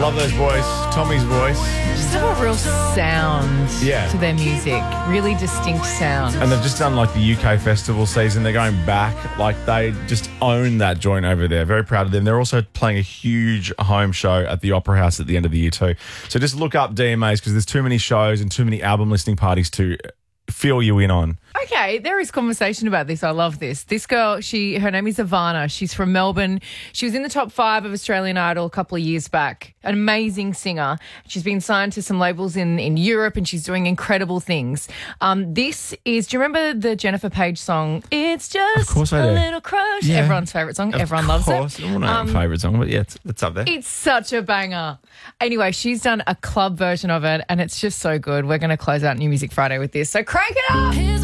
Love those boys. Tommy's voice. Just have a real sound to their music. Really distinct sound. And they've just done like the UK festival season. They're going back. Like they just own that joint over there. Very proud of them. They're also playing a huge home show at the Opera House at the end of the year too. So just look up DMAs because there's too many shows and too many album listening parties to fill you in on. Okay, there is conversation about this. I love this. This girl, her name is Ivana. She's from Melbourne. She was in the top 5 of Australian Idol a couple of years back. An amazing singer. She's been signed to some labels in Europe and she's doing incredible things. This is, do you remember the Jennifer Page song, It's Just Of course I a do. Little Crush? Yeah. Everyone's favourite song. Everyone loves it. Of course. I not my favourite song, but yeah, it's up there. It's such a banger. Anyway, she's done a club version of it and it's just so good. We're going to close out New Music Friday with this. So crank it up!